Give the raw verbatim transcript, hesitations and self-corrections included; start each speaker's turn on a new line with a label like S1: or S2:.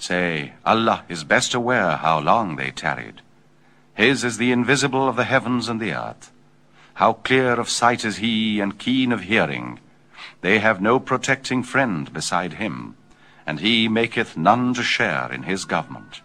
S1: Say, Allah is best aware how long they tarried. His is the invisible of the heavens and the earth. How clear of sight is he, and keen of hearing. They have no protecting friend beside him, and he maketh none to share in his government.